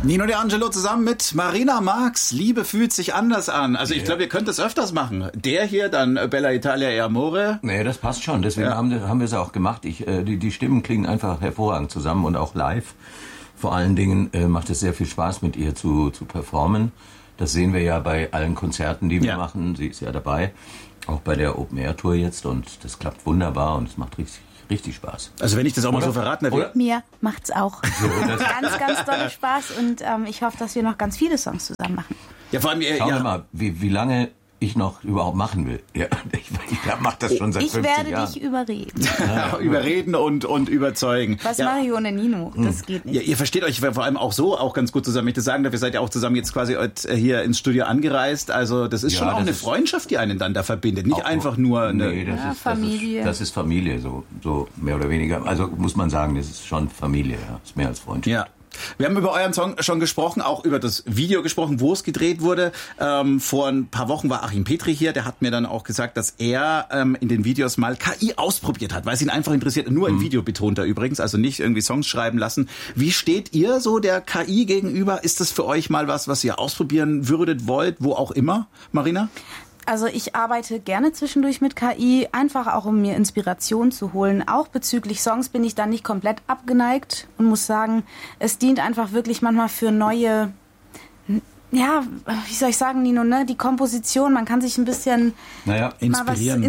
Nino D'Angelo zusammen mit Marina Marx. Liebe fühlt sich anders an. Also ich glaube, ihr könnt es öfters machen. Der hier, dann Bella Italia e Amore. Nee, das passt schon. Deswegen haben wir es auch gemacht. Die Stimmen klingen einfach hervorragend zusammen und auch live. Vor allen Dingen macht es sehr viel Spaß, mit ihr zu performen. Das sehen wir ja bei allen Konzerten, die wir machen. Sie ist ja dabei. Auch bei der Open-Air-Tour jetzt. Und das klappt wunderbar und es macht richtig Spaß. Also wenn ich das auch mal so verraten darf. Mir macht's auch ganz, ganz toll Spaß und ich hoffe, dass wir noch ganz viele Songs zusammen machen. Ja, vor allem, Schauen wir mal, wie lange ich noch überhaupt machen will. Ja, ich mache das schon seit 50 Jahren. Ich werde dich überreden. Überreden und überzeugen. Was mache ich ohne Nino? Das geht nicht. Ja, ihr versteht euch vor allem auch ganz gut zusammen. Ich das sagen darf, ihr seid ja auch zusammen jetzt quasi hier ins Studio angereist. Also das ist schon auch eine Freundschaft, die einen dann da verbindet. Nicht einfach nur eine Familie. Das ist Familie, so mehr oder weniger. Also muss man sagen, das ist schon Familie. Ja. Das ist mehr als Freundschaft. Ja. Wir haben über euren Song schon gesprochen, auch über das Video gesprochen, wo es gedreht wurde. Vor ein paar Wochen war Achim Petri hier, der hat mir dann auch gesagt, dass er in den Videos mal KI ausprobiert hat, weil es ihn einfach interessiert. Nur im Video betont er übrigens, also nicht irgendwie Songs schreiben lassen. Wie steht ihr so der KI gegenüber? Ist das für euch mal was ihr ausprobieren würdet, wollt, wo auch immer, Marina? Also ich arbeite gerne zwischendurch mit KI, einfach auch um mir Inspiration zu holen. Auch bezüglich Songs bin ich da nicht komplett abgeneigt und muss sagen, es dient einfach wirklich manchmal für neue, ja, wie soll ich sagen, Nino, ne? Die Komposition, man kann sich ein bisschen inspirieren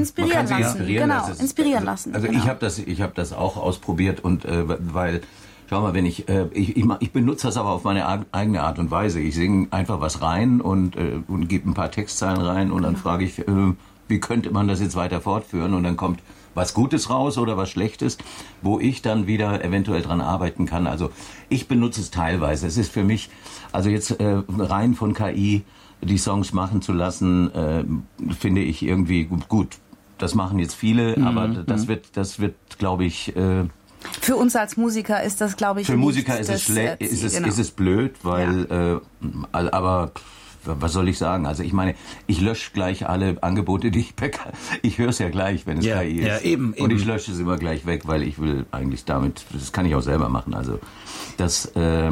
lassen. Also genau. Ich habe das auch ausprobiert und weil schau mal, wenn ich benutze das aber auf meine eigene Art und Weise. Ich singe einfach was rein und gebe ein paar Textzeilen rein und dann frage ich, wie könnte man das jetzt weiter fortführen? Und dann kommt was Gutes raus oder was Schlechtes, wo ich dann wieder eventuell dran arbeiten kann. Also ich benutze es teilweise. Es ist für mich, also jetzt rein von KI die Songs machen zu lassen, finde ich irgendwie gut. Das machen jetzt viele, aber das wird, glaube ich, für uns als Musiker ist das, glaube ich, für Musiker ist es blöd, weil aber was soll ich sagen? Also ich meine, ich lösche gleich alle Angebote, die ich höre es ja gleich, wenn es KI ist. Ja, eben. Und ich lösche es immer gleich weg, weil ich will eigentlich damit, das kann ich auch selber machen. Also das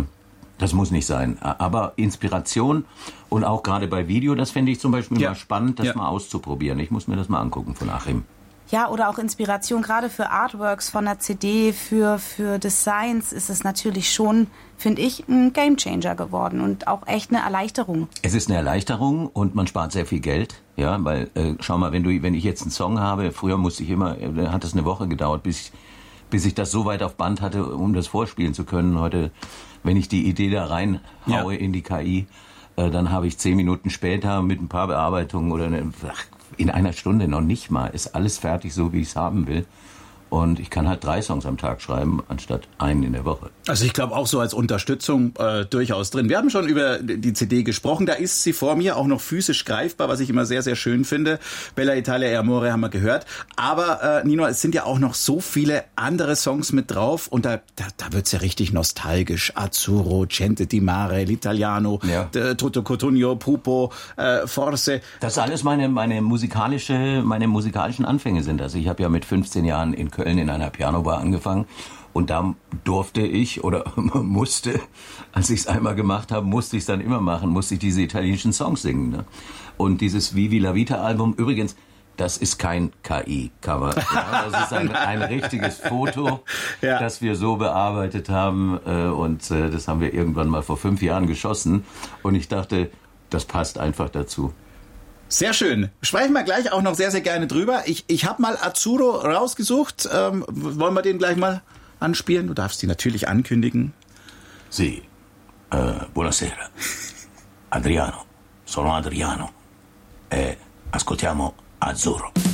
muss nicht sein. Aber Inspiration und auch gerade bei Video, das fände ich zum Beispiel mal spannend, das mal auszuprobieren. Ich muss mir das mal angucken von Achim. Ja, oder auch Inspiration, gerade für Artworks von der CD, für Designs ist es natürlich schon, finde ich, ein Gamechanger geworden und auch echt eine Erleichterung. Es ist eine Erleichterung und man spart sehr viel Geld, ja, weil, schau mal, wenn ich jetzt einen Song habe, früher hat es eine Woche gedauert, bis ich das so weit auf Band hatte, um das vorspielen zu können. Heute, wenn ich die Idee da reinhaue in die KI, dann habe ich 10 Minuten später mit ein paar Bearbeitungen oder in einer Stunde noch nicht mal, ist alles fertig, so wie ich es haben will. Und ich kann halt 3 Songs am Tag schreiben, anstatt einen in der Woche. Also ich glaube auch so als Unterstützung durchaus drin. Wir haben schon über die CD gesprochen, da ist sie vor mir auch noch physisch greifbar, was ich immer sehr, sehr schön finde. Bella Italia e Amore haben wir gehört. Aber Nino, es sind ja auch noch so viele andere Songs mit drauf und da wird's ja richtig nostalgisch. Azzurro, Gente di Mare, L'Italiano, Tutto Cotugno, Pupo, Forse. Das alles meine musikalischen Anfänge sind. Also ich habe ja mit 15 Jahren in Köln in einer Pianobar angefangen und da durfte ich oder musste, als ich es einmal gemacht habe, musste ich es dann immer machen, musste ich diese italienischen Songs singen. Ne? Und dieses Vivi la Vita Album, übrigens, das ist kein KI-Cover. Ja, das ist ein richtiges Foto, das wir so bearbeitet haben und das haben wir irgendwann mal vor 5 Jahren geschossen und ich dachte, das passt einfach dazu. Sehr schön. Sprechen wir gleich auch noch sehr, sehr gerne drüber. Ich habe mal Azzurro rausgesucht. Wollen wir den gleich mal anspielen? Du darfst die natürlich ankündigen. Sì. Buonasera. Adriano. Sono Adriano. Ascoltiamo Azzurro.